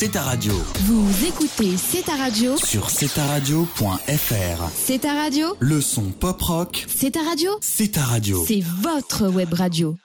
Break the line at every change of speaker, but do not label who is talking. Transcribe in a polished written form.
C'est ta radio.
Vous écoutez C'est ta radio
Sur cetaradio.fr.
C'est ta radio
Le son pop rock.
C'est ta radio
C'est ta radio.
C'est votre web radio.